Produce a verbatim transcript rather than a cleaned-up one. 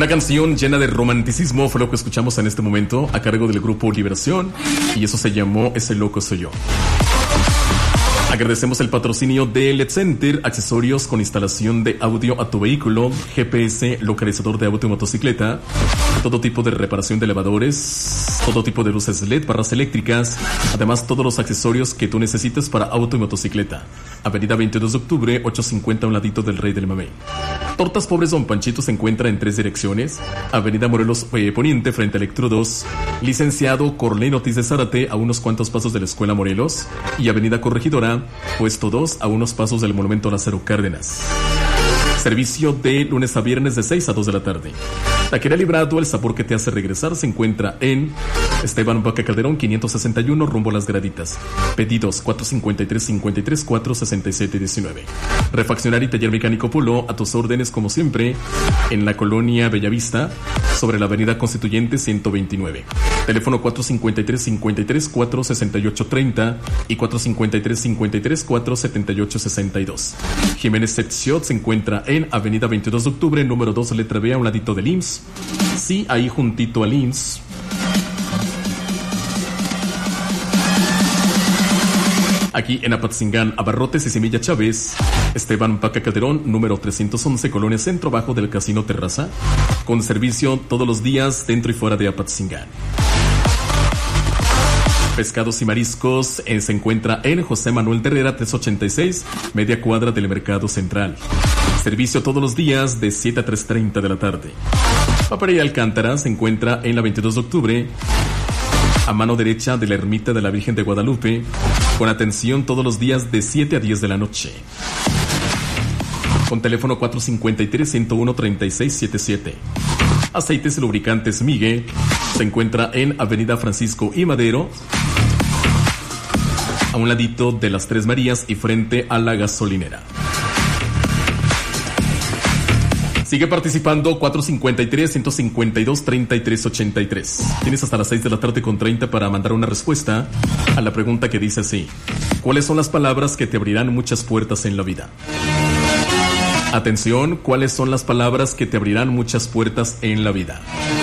Una canción llena de romanticismo fue lo que escuchamos en este momento a cargo del grupo Liberación, y eso se llamó Ese Loco Soy Yo. Agradecemos el patrocinio de L E D Center, accesorios con instalación de audio a tu vehículo, G P S, localizador de auto y motocicleta, todo tipo de reparación de elevadores, todo tipo de luces L E D, barras eléctricas, además todos los accesorios que tú necesites para auto y motocicleta. Avenida veintidós de octubre, ochocientos cincuenta, a un ladito del Rey del Mamey. Tortas Pobres Don Panchito se encuentra en tres direcciones: Avenida Morelos eh, Poniente frente a Electrodos, Licenciado Corlén Ortiz de Zárate a unos cuantos pasos de la Escuela Morelos, y Avenida Corregidora, puesto dos, a unos pasos del Monumento Lázaro Cárdenas. Servicio de lunes a viernes de seis a dos de la tarde. Taquería Librado, el sabor que te hace regresar, se encuentra en Esteban Vaca Calderón quinientos sesenta y uno, rumbo a Las Graditas. Pedidos cuatro cincuenta y tres, cincuenta y tres, cuatro sesenta y siete, diecinueve. Refaccionario y taller mecánico Polo, a tus órdenes como siempre, en la colonia Bellavista, sobre la avenida Constituyente ciento veintinueve. Teléfono cuatro cincuenta y tres, cincuenta y tres, cuatro sesenta y ocho, treinta y cuatro cincuenta y tres, cincuenta y tres, cuatro setenta y ocho, sesenta y dos. Jiménez Set Shot se encuentra en Avenida veintidós de octubre, número dos, letra B, a un ladito del I M S S. Sí, ahí juntito al I M S S. Aquí en Apatzingán, Abarrotes y Semilla Chávez, Esteban Paca Calderón, número trescientos once, Colonia Centro, bajo del Casino Terraza, con servicio todos los días dentro y fuera de Apatzingán. Pescados y Mariscos eh, se encuentra en José Manuel de Herrera trescientos ochenta y seis, media cuadra del Mercado Central. Servicio todos los días de siete a tres treinta de la tarde. Paparería Alcántara se encuentra en la veintidós de octubre, a mano derecha de la Ermita de la Virgen de Guadalupe, con atención todos los días de siete a diez de la noche. Con teléfono cuatro cincuenta y tres, ciento uno, treinta y seis setenta y siete. Aceites y Lubricantes Miguel se encuentra en Avenida Francisco y Madero, a un ladito de las Tres Marías y frente a la gasolinera. Sigue participando cuatro cincuenta y tres, ciento cincuenta y dos, treinta y tres ochenta y tres. Tienes hasta las seis de la tarde con treinta para mandar una respuesta a la pregunta que dice así: ¿cuáles son las palabras que te abrirán muchas puertas en la vida? Atención, ¿cuáles son las palabras que te abrirán muchas puertas en la vida?